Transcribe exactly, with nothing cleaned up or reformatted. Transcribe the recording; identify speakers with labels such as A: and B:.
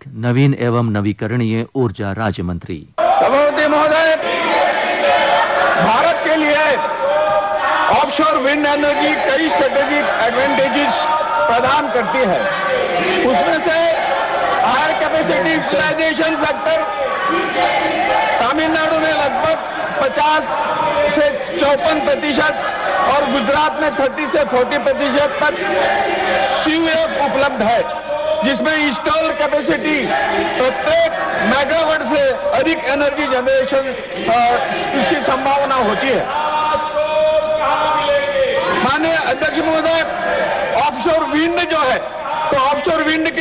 A: मलिक, नवीन एवं नवीकरणीय ऊर्जा राज्य मंत्री।
B: सभापति महोदय, भारत के लिए ऑफशोर विंड एनर्जी कई स्ट्रेटेजिक एडवांटेजेस प्रदान करती है। उसमें से higher capacity utilisation factor Tamil Nadu में लगभग पचास से चौपन प्रतिशत और गुजरात में तीस से चालीस प्रतिशत तक सीवेज उपलब्ध है, जिसमें इंस्टॉल कैपेसिटी प्रत्येक मेगावाट से अधिक एनर्जी जनरेशन उसकी संभावना होती है। माननीय अध्यक्ष महोदय, ऑफशोर विंड जो है, तो ऑफशोर विंड की